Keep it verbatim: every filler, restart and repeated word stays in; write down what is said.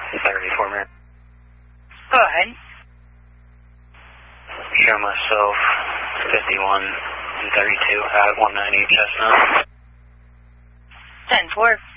thirty-four minutes. Go ahead. Show myself fifty-one and thirty-two at one ninety Chestnut. ten four.